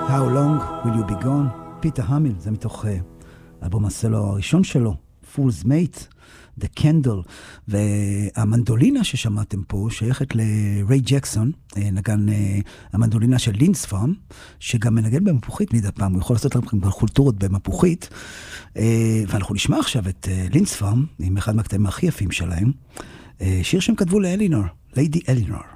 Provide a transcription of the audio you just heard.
How long will you be gone? פיטר המיל, זה מתוך אלבום הסולו הראשון שלו, Fool's Mate, The Candle, והמנדולינה ששמעתם פה שייכת לריי ג'קסון, נגן המנדולינה של לינס פארם, שגם מנגן במפוחית מדי פעם, הוא יכול לעשות לכם חולטורות במפוחית, ואנחנו נשמע עכשיו את לינס פארם, עם אחד מהקטעים הכי יפים שלהם, שיר שהם כתבו לאלינור, ליידי אלינור.